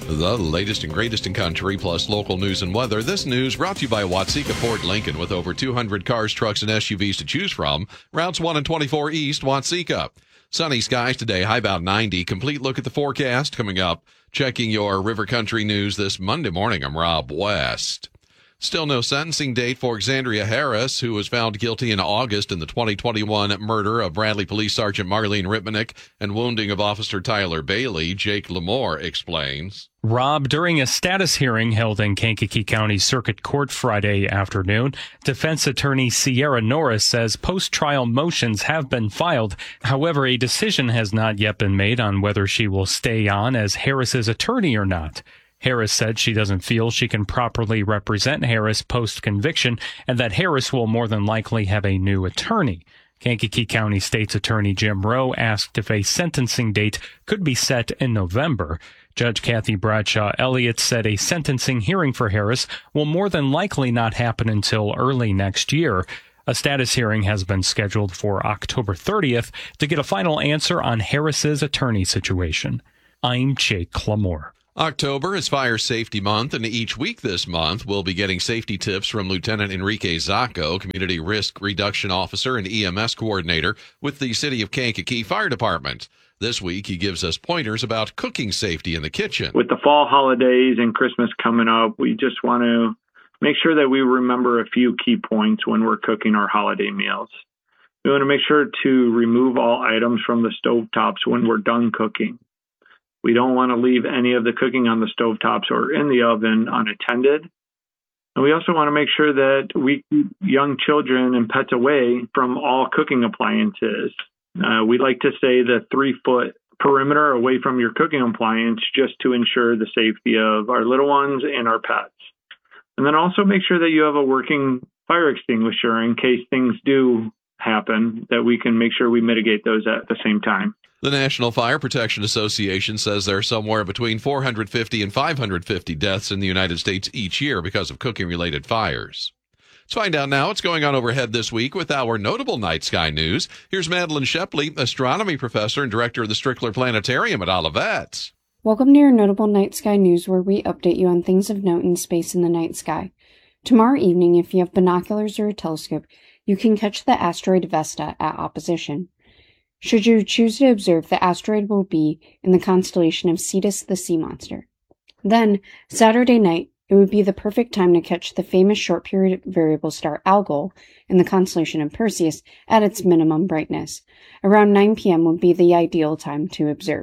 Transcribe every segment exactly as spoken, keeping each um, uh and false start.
The latest and greatest in country, plus local news and weather. This news brought to you by Watseka Ford Lincoln, with over two hundred cars, trucks, and S U Vs to choose from. Routes one and twenty-four East, Watseka. Sunny skies today, high about ninety. Complete look at the forecast coming up. Checking your River Country news this Monday morning, I'm Rob West. Still no sentencing date for Xandria Harris, who was found guilty in August in the twenty twenty-one murder of Bradley Police Sergeant Marlene Ripmanick and wounding of Officer Tyler Bailey. Jake Lamore explains. Rob, during a status hearing held in Kankakee County Circuit Court Friday afternoon, defense attorney Sierra Norris says post-trial motions have been filed. However, a decision has not yet been made on whether she will stay on as Harris's attorney or not. Harris said she doesn't feel she can properly represent Harris post-conviction and that Harris will more than likely have a new attorney. Kankakee County State's Attorney Jim Rowe asked if a sentencing date could be set in November. Judge Kathy Bradshaw Elliott said a sentencing hearing for Harris will more than likely not happen until early next year. A status hearing has been scheduled for October thirtieth to get a final answer on Harris's attorney situation. I'm Jake Clamore. October is Fire Safety Month, and each week this month we'll be getting safety tips from Lieutenant Enrique Zacco, Community Risk Reduction Officer and E M S Coordinator with the City of Kankakee Fire Department. This week he gives us pointers about cooking safety in the kitchen. With the fall holidays and Christmas coming up, we just want to make sure that we remember a few key points when we're cooking our holiday meals. We want to make sure to remove all items from the stovetops when we're done cooking. We don't want to leave any of the cooking on the stovetops or in the oven unattended. And we also want to make sure that we keep young children and pets away from all cooking appliances. Uh, we like to say the three-foot perimeter away from your cooking appliance just to ensure the safety of our little ones and our pets. And then also make sure that you have a working fire extinguisher in case things do happen, that we can make sure we mitigate those at the same time. The National Fire Protection Association says there are somewhere between four hundred fifty and five hundred fifty deaths in the United States each year because of cooking-related fires. Let's find out now what's going on overhead this week with our notable night sky news. Here's Madeline Shepley, astronomy professor and director of the Strickler Planetarium at Olivet. Welcome to your notable night sky news, where we update you on things of note in space in the night sky. Tomorrow evening, if you have binoculars or a telescope, you can catch the asteroid Vesta at opposition. Should you choose to observe, the asteroid will be in the constellation of Cetus the Sea Monster. Then, Saturday night, it would be the perfect time to catch the famous short-period variable star Algol in the constellation of Perseus at its minimum brightness. Around nine p.m. would be the ideal time to observe.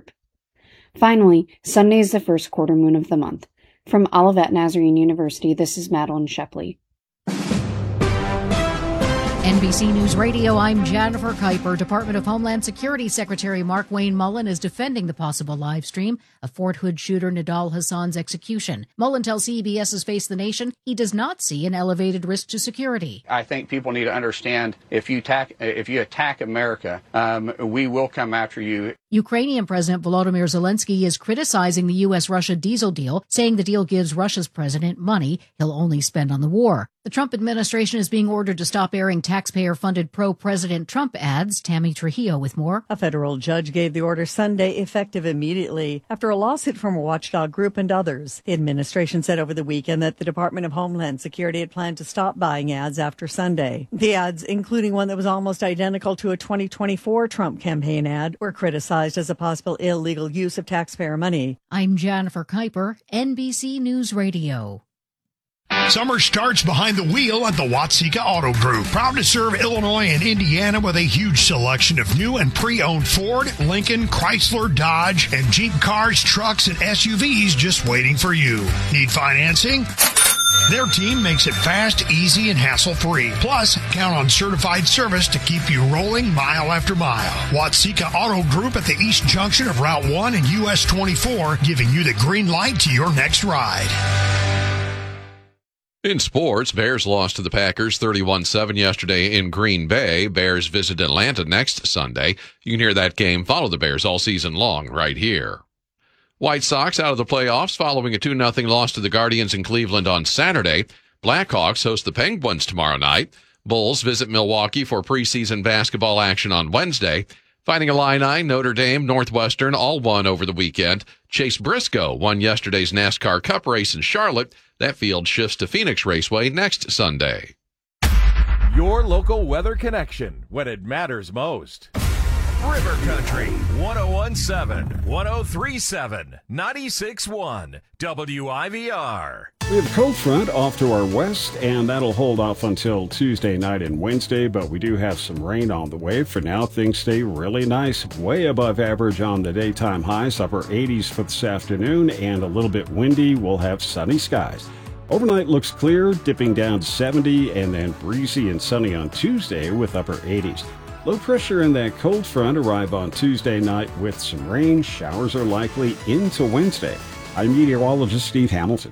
Finally, Sunday is the first quarter moon of the month. From Olivet Nazarene University, this is Madeline Shepley. N B C News Radio, I'm Jennifer Kuiper. Department of Homeland Security Secretary Mark Wayne Mullen is defending the possible live stream of Fort Hood shooter Nidal Hassan's execution. Mullen tells CBS's Face the Nation he does not see an elevated risk to security. I think people need to understand if you attack, if you attack America, um, we will come after you. Ukrainian President Volodymyr Zelensky is criticizing the U S Russia diesel deal, saying the deal gives Russia's president money he'll only spend on the war. The Trump administration is being ordered to stop airing taxpayer-funded pro-President Trump ads. Tammy Trujillo with more. A federal judge gave the order Sunday, effective immediately, after a lawsuit from a watchdog group and others. The administration said over the weekend that the Department of Homeland Security had planned to stop buying ads after Sunday. The ads, including one that was almost identical to a twenty twenty-four Trump campaign ad, were criticized as a possible illegal use of taxpayer money. I'm Jennifer Kuiper, N B C News Radio. Summer starts behind the wheel at the Watseka Auto Group. Proud to serve Illinois and Indiana with a huge selection of new and pre-owned Ford, Lincoln, Chrysler, Dodge, and Jeep cars, trucks, and S U Vs just waiting for you. Need financing? Their team makes it fast, easy, and hassle-free. Plus, count on certified service to keep you rolling mile after mile. Watseka Auto Group at the East Junction of Route one and U S twenty-four, giving you the green light to your next ride. In sports, Bears lost to the Packers thirty-one seven yesterday in Green Bay. Bears visit Atlanta next Sunday. You can hear that game, follow the Bears all season long right here. White Sox out of the playoffs following a two nothing loss to the Guardians in Cleveland on Saturday. Blackhawks host the Penguins tomorrow night. Bulls visit Milwaukee for preseason basketball action on Wednesday. Fighting Illini, Notre Dame, Northwestern all won over the weekend. Chase Briscoe won yesterday's NASCAR Cup race in Charlotte. That field shifts to Phoenix Raceway next Sunday. Your local weather connection when it matters most. River Country, one oh one point seven, one oh three point seven, ninety-six point one, W I V R. We have a cold front off to our west, and that'll hold off until Tuesday night and Wednesday, but we do have some rain on the way. For now, things stay really nice, way above average on the daytime highs, upper eighties for this afternoon, and a little bit windy. We'll have sunny skies. Overnight looks clear, dipping down to seventy, and then breezy and sunny on Tuesday with upper eighties. Low pressure and that cold front arrive on Tuesday night with some rain. Showers are likely into Wednesday. I'm meteorologist Steve Hamilton.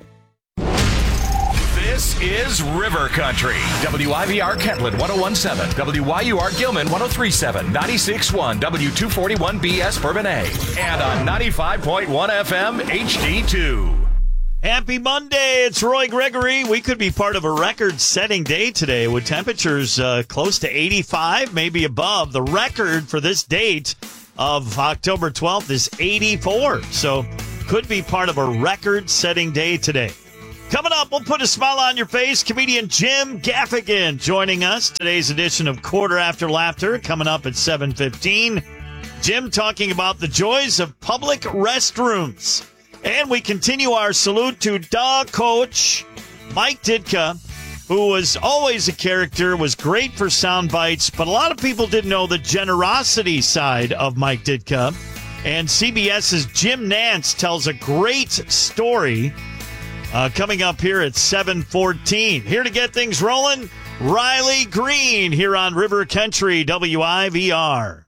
This is River Country. W I V R Kentland one oh one point seven, W Y U R Gilman one oh three point seven, ninety-six point one, W two forty-one B S Bourbonnais, and on ninety-five point one F M H D two. Happy Monday. It's Roy Gregory. We could be part of a record-setting day today with temperatures uh, close to eighty-five, maybe above. The record for this date of October twelfth is eighty-four. So could be part of a record-setting day today. Coming up, we'll put a smile on your face. Comedian Jim Gaffigan joining us. Today's edition of Quarter After Laughter coming up at seven fifteen. Jim talking about the joys of public restrooms. And we continue our salute to Da Coach Mike Ditka, who was always a character, was great for sound bites, but a lot of people didn't know the generosity side of Mike Ditka. And CBS's Jim Nantz tells a great story uh, coming up here at seven fourteen. Here to get things rolling, Riley Green here on River Country W I V R.